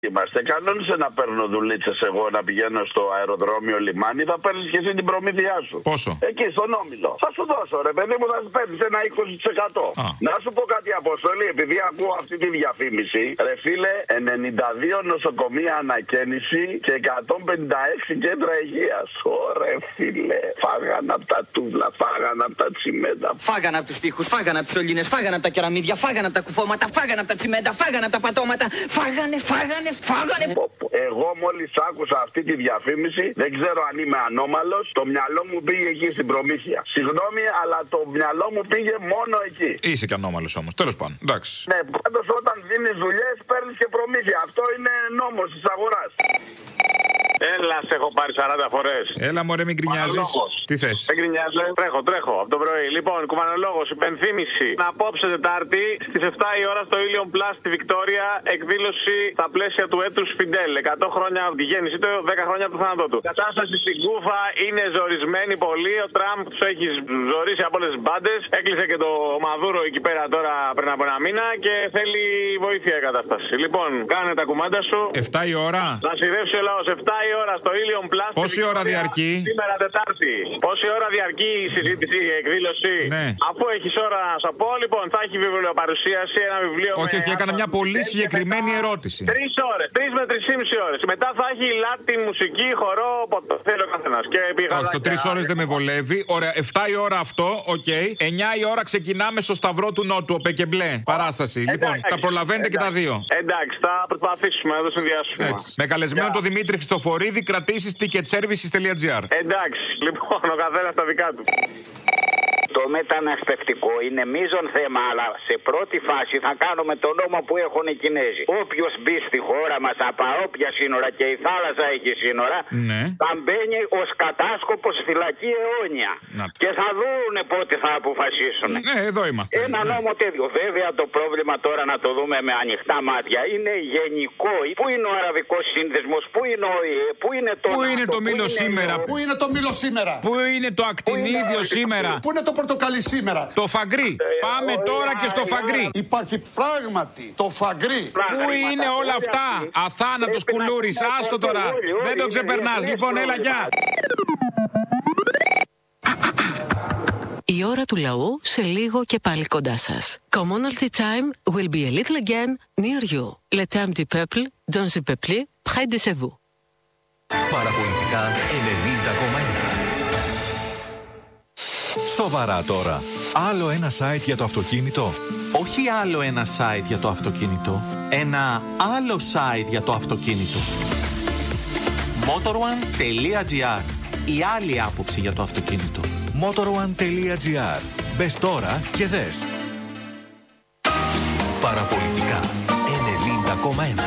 Είμαστε. Κανόνισε να παίρνω δουλίτσες εγώ να πηγαίνω στο αεροδρόμιο λιμάνι, θα παίρνεις και εσύ την προμήθειά σου. Πόσο? Εκεί στον Όμιλο. Θα σου δώσω ρε παιδί μου, θα σου παίρνεις ένα 20%. Να σου πω κάτι, Αποστολή, επειδή ακούω αυτή τη διαφήμιση. Ρε φίλε, 92 νοσοκομεία ανακαίνιση και 156 κέντρα υγείας. Ωρε φίλε, φάγανε από τα τούβλα, φάγανε από τα τσιμέντα. Φάγανε από τους τοίχους, φάγανε από τις σωλήνες, φάγανε από τα κεραμίδια, φάγανε από τα κουφώματα, φάγανε από τα τσιμέντα, φάγανε από τα πατώματα. Φάγανε. Εγώ μόλις άκουσα αυτή τη διαφήμιση, δεν ξέρω αν είμαι ανώμαλος, το μυαλό μου πήγε εκεί στην προμήθεια. Συγγνώμη, αλλά το μυαλό μου πήγε μόνο εκεί. Είσαι και ανώμαλος όμως, τέλος πάντων. Εντάξει. Ναι, πάντως όταν δίνεις δουλειές παίρνεις και προμήθεια. Αυτό είναι νόμος της αγοράς. Έλα, σε έχω πάρει 40 φορές. Έλα, μωρέ, μην γκρινιάζεις. Τι θες? Δεν γκρινιάζω. Τρέχω από το πρωί. Λοιπόν, κουβανολόγος, υπενθύμηση. Απόψε Τετάρτη στις 7 η ώρα στο Ilion Plus στη Βικτόρια, εκδήλωση στα πλαίσια του έτους Φιντέλ. 100 χρόνια από τη γέννησή του, 10 χρόνια από το θάνατό του. Η κατάσταση στην Κούφα είναι ζορισμένη πολύ. Ο Τραμπ τους έχει ζωρίσει από όλες τις μπάντες. Έκλεισε και το Μαδούρο εκεί πέρα τώρα πριν από ένα μήνα και θέλει βοήθεια η κατάσταση. Λοιπόν, κάνε τα κουμάντα σου. 7 η ώρα. Να σειρεύσει ο λαός. 7 η ώρα στο Ilion Plus. Πόση ώρα διαρκεί? Σήμερα Τετάρτη. Πόση ώρα διαρκεί η συζήτηση, η εκδήλωση? Ναι. Αφού έχεις ώρα να σου πω, λοιπόν, θα έχει βιβλιοπαρουσίαση, ένα βιβλίο. Όχι, έκανα μια πολύ συγκεκριμένη ερώτηση. 3 ώρες, 3 με 3,5 ώρες. Μετά θα έχει Latin μουσική, χορό, όποτε θέλει ο καθένας. Όχι, το 3 ώρες δεν με βολεύει. Ωραία, 7 η ώρα αυτό, οκ. 9 η ώρα ξεκινάμε στο Σταυρό του Νότου, ο Πεκεμπλέ. Παράσταση. Λοιπόν, τα προλαβαίνετε και τα δύο. Εντάξει, θα προσπαθήσουμε να το συνδυάσουμε. Με καλεσμένο τον Δημήτρη Χριστοφορίδη, κρατήσεις ticketservices.gr. Εντάξει, λοιπόν, ο καθένας τα δικά του. Το μεταναστευτικό είναι μείζον θέμα, αλλά σε πρώτη φάση θα κάνουμε τον νόμο που έχουν οι Κινέζοι. Όποιος μπει στη χώρα μας από όποια σύνορα, και η θάλασσα έχει σύνορα, ναι, θα μπαίνει ως κατάσκοπος φυλακή αιώνια. Και θα δούνε πότε θα αποφασίσουν. Ναι, εδώ είμαστε. Ένα νόμο τέτοιο. Βέβαια το πρόβλημα τώρα, να το δούμε με ανοιχτά μάτια, είναι γενικό. Πού είναι ο Αραβικός Σύνδεσμος, πού είναι ο ΙΕ, πού είναι το Πού είναι το Μήλο σήμερα, πού είναι το Μήλο σήμερα, πού είναι το Ακτινίδιο σήμερα, πού είναι το Πορτοκαλί σήμερα, το Φαγκρί. Πάμε τώρα και στο Φαγκρί. Υπάρχει πράγματι το Φαγκρί. Πού είναι όλα αυτά? Αθάνατος κουλούρης, άστο τώρα. Δεν το ξεπερνάς. Λοιπόν, έλα, γεια. Η ώρα του λαού σε λίγο και πάλι κοντά σας. Commonalty time will be a little again near you. Le temps du peuple, dans le peuple, près de chez vous. Παραπολιτικά 90,1. Σοβαρά τώρα. Άλλο ένα site για το αυτοκίνητο. Όχι άλλο ένα site για το αυτοκίνητο. Ένα άλλο site για το αυτοκίνητο. Motorone.gr. Η άλλη άποψη για το αυτοκίνητο. Motorone.gr. Μπες τώρα και δες. Παραπολιτικά 90,1.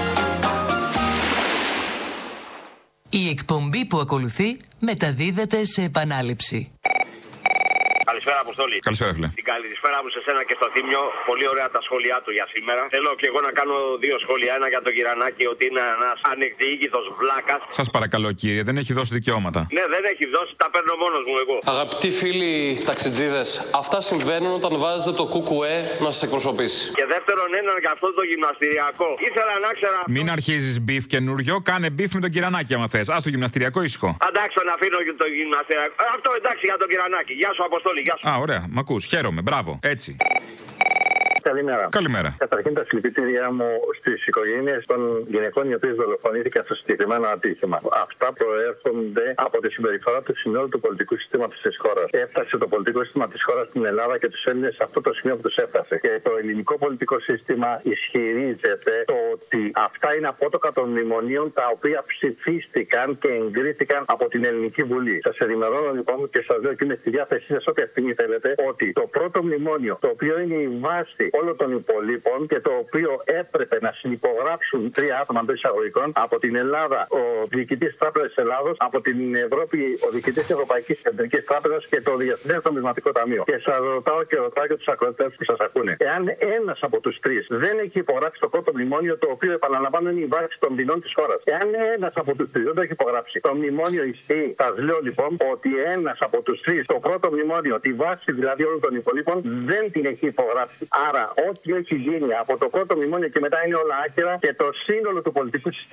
Η εκπομπή που ακολουθεί μεταδίδεται σε επανάληψη. Καλησπέρα, Αποστόλη. Καλησπέρα, φίλε. Την καλησπέρα μου σε σένα και στο Θήμιο. Πολύ ωραία τα σχόλιά του για σήμερα. Θέλω και εγώ να κάνω 2 σχόλια. Ένα για τον Κυρανάκη, ότι είναι ένας ανεκδιήγητος βλάκας. Σας παρακαλώ, κύριε, δεν έχει δώσει δικαιώματα. Ναι, δεν έχει δώσει, τα παίρνω μόνος μου εγώ. Αγαπητοί φίλοι ταξιτζίδες, αυτά συμβαίνουν όταν βάζετε το κουκουέ να σας εκπροσωπήσει. Και δεύτερον, έναν για αυτό το γυμναστηριακό. Ήθελα να ξέρω. Μην αρχίζεις μπιφ καινούριο, κάνε μπιφ με τον Κυρανάκη, άμα θες. Ας το γυμναστηριακό ήσυχο. Εντάξει, τον αφήνω το γυμναστηριακό. Αυτό εντάξει για τον Κυρανάκη. Γεια σου, Αποστόλη. Α, ωραία, μ' ακούς. Χαίρομαι, μπράβο. Έτσι. Καλημέρα. Καλημέρα. Καταρχήν τα συλληπιτήριά μου στις οικογένειες των γυναικών οι οποίες δολοφονήθηκαν στο συγκεκριμένο ατύχημα. Αυτά προέρχονται από τη συμπεριφορά του συνόλου του πολιτικού συστήματος της χώρας. Έφτασε το πολιτικό σύστημα της χώρας στην Ελλάδα και τους Έλληνες σε αυτό το σημείο που τους έφτασε. Και το ελληνικό πολιτικό σύστημα ισχυρίζεται το ότι αυτά είναι απότοκα των μνημονίων τα οποία ψηφίστηκαν και εγκρίθηκαν από την Ελληνική Βουλή. Σας ενημερώνω λοιπόν και σας λέω και είμαι στη διάθεσή σας όποια στιγμή θέλετε ότι το πρώτο μνημόνιο, το οποίο είναι η βάση όλων των υπολείπων και το οποίο έπρεπε να συνυπογράψουν 3 άτομα εντός εισαγωγικών, από την Ελλάδα ο διοικητής Τράπεζας της Ελλάδος, από την Ευρώπη ο διοικητής Ευρωπαϊκής Κεντρικής Τράπεζας και το Διεθνές Νομισματικό Ταμείο. Και σας ρωτάω και τους ακροατές που σας ακούνε, εάν ένας από τους 3 δεν έχει υπογράψει το πρώτο μνημόνιο, το οποίο επαναλαμβάνω είναι η βάση των ποινών της χώρας, εάν ένας από τους 3 δεν το έχει υπογράψει, το μνημόνιο ισχύει. Σας λέω λοιπόν ότι ένας από τους 3 το πρώτο μνημόνιο, τη βάση δηλαδή όλων των υπολείπων, δεν την έχει υπογράψει. Άρα ό,τι έχει γίνει από το πρώτο μνημόνιο και μετά είναι όλα άκυρα και το σύνολο του πολιτικού συστήματος